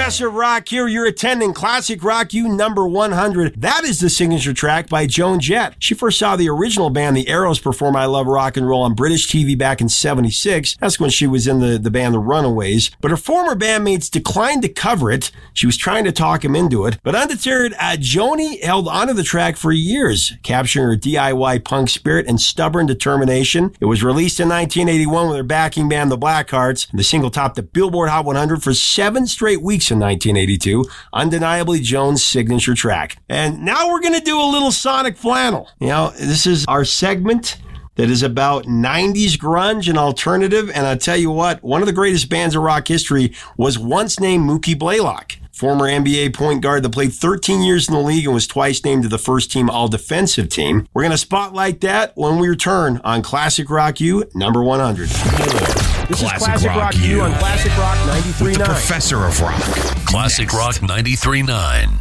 Professor of Rock here. You're attending Classic Rock U number 100. That is the signature track by Joan Jett. She first saw the original band, the Arrows, perform I Love Rock and Roll on British TV back in '76. That's when she was in the band The Runaways. But her former bandmates declined to cover it. She was trying to talk him into it. But undeterred, Joni held onto the track for years, capturing her DIY punk spirit and stubborn determination. It was released in 1981 with her backing band, the Blackhearts. The single topped the Billboard Hot 100 for 7 straight weeks in 1982. Undeniably Joan's signature track. And now we're going to do a little Sonic Flannel. You know, this is our segment that is about 90s grunge and alternative. And I'll tell you what, one of the greatest bands in rock history was once named Mookie Blaylock, former NBA point guard that played 13 years in the league and was twice named to the first team all-defensive team. We're going to spotlight that when we return on Classic Rock U number 100. This is Classic Rock U on Classic Rock 93.9. The Professor of Rock. Classic Rock 93.9.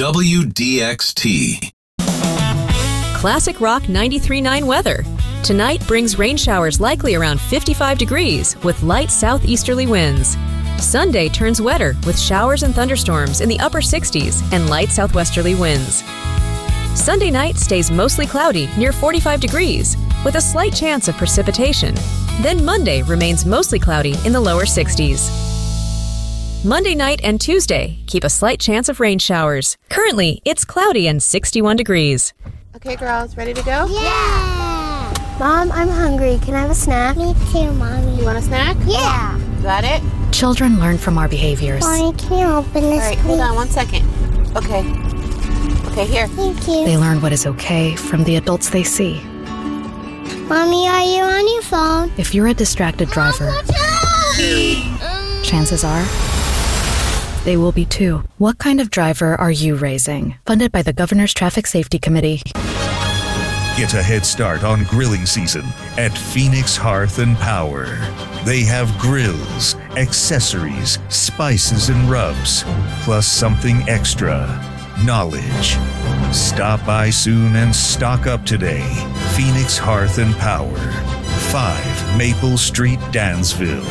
WDXT. Classic Rock 93.9 weather. Tonight brings rain showers likely around 55 degrees with light southeasterly winds. Sunday turns wetter with showers and thunderstorms in the upper 60s and light southwesterly winds. Sunday night stays mostly cloudy near 45 degrees with a slight chance of precipitation. Then Monday remains mostly cloudy in the lower 60s. Monday night and Tuesday keep a slight chance of rain showers. Currently, it's cloudy and 61 degrees. Okay, girls, ready to go? Yeah! Mom, I'm hungry. Can I have a snack? Me too, Mommy. You want a snack? Yeah! Got it? Children learn from our behaviors. Mommy, can you open this, All right, hold on 1 second. Okay. Okay, here. Thank you. They learn what is okay from the adults they see. Mommy, are you on your phone? If you're a distracted driver, chances are they will be too. What kind of driver are you raising? Funded by the Governor's Traffic Safety Committee. Get a head start on grilling season at Phoenix Hearth and Power. They have grills, accessories, spices, and rubs, plus something extra. Knowledge. Stop by soon and stock up today. Phoenix Hearth and Power. 5 Maple Street, Dansville.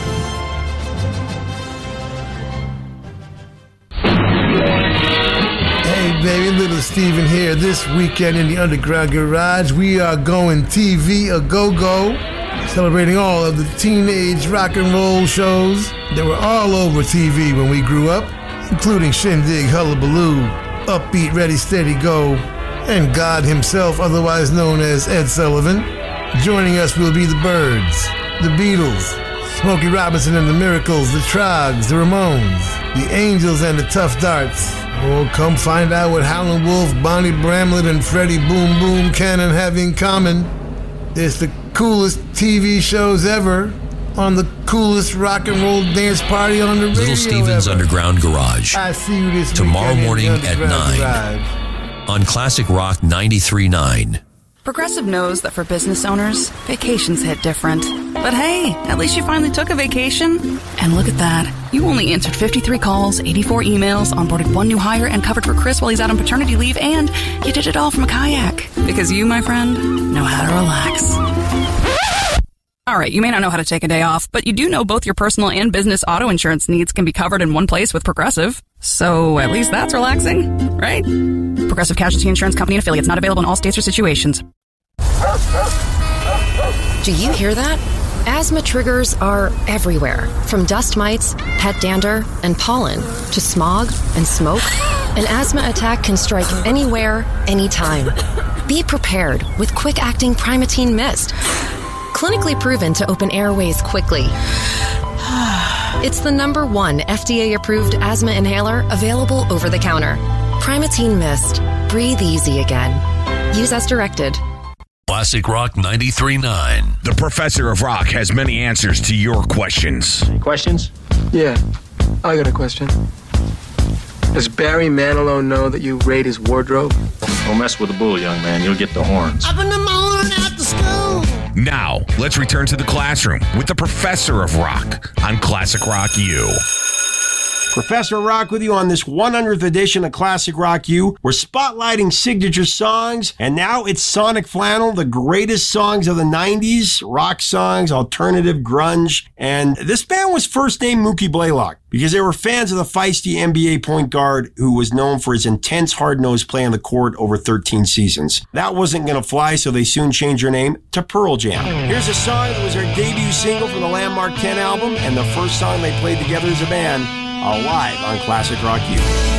Hey baby, Little Steven here. This weekend in the Underground Garage, we are going TV a go-go, celebrating all of the teenage rock and roll shows that were all over TV when we grew up, including Shindig, Hullabaloo, Upbeat, Ready, Steady, Go, and God himself, otherwise known as Ed Sullivan. Joining us will be the Byrds, the Beatles, Smokey Robinson and the Miracles, the Troggs, the Ramones, the Angels and the Tough Darts. Oh, come find out what Howlin' Wolf, Bonnie Bramlett, and Freddie Boom Boom Cannon have in common. It's the coolest TV shows ever on the coolest rock and roll dance party on the radio Little Steven's ever. Underground Garage. I see you this tomorrow morning at 9 Garage. on Classic Rock 93.9. Progressive knows that for business owners, vacations hit different. But hey, at least you finally took a vacation. And look at that. You only answered 53 calls, 84 emails, onboarded 1 new hire, and covered for Chris while he's out on paternity leave, and you did it all from a kayak. Because you, my friend, know how to relax. All right, you may not know how to take a day off, but you do know both your personal and business auto insurance needs can be covered in one place with Progressive. So at least that's relaxing, right? Progressive Casualty Insurance Company and Affiliates, not available in all states or situations. Do you hear that? Asthma triggers are everywhere, from dust mites, pet dander, and pollen, to smog and smoke. An asthma attack can strike anywhere, anytime. Be prepared with quick-acting Primatene Mist. Clinically proven to open airways quickly. It's the #1 FDA-approved asthma inhaler available over the counter. Primatene Mist. Breathe easy again. Use as directed. Classic Rock 93.9. The Professor of Rock has many answers to your questions. Any questions? Yeah, I got a question. Does Barry Manilow know that you raid his wardrobe? Don't mess with the bull, young man. You'll get the horns. Up in the morning after school. Now, let's return to the classroom with the Professor of Rock on Classic Rock U. Professor Rock with you on this 100th edition of Classic Rock U. We're spotlighting signature songs, and now it's Sonic Flannel, the greatest songs of the 90s, rock songs, alternative, grunge. And this band was first named Mookie Blaylock because they were fans of the feisty NBA point guard who was known for his intense, hard-nosed play on the court over 13 seasons. That wasn't going to fly, so they soon changed their name to Pearl Jam. Here's a song that was their debut single from the Landmark 10 album and the first song they played together as a band, live on Classic Rock U.